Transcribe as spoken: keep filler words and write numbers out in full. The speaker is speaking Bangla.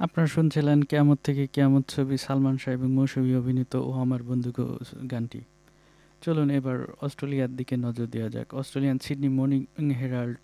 আপনারা শুনছিলেন কেয়ামত থেকে কেয়ামত ছবি সালমান শাহ এবং মৌসুমী অভিনীত ও আমার বন্ধু গো- গানটি। চলুন এবার অস্ট্রেলিয়ার দিকে নজর দেওয়া যাক। Australian Sydney morning Herald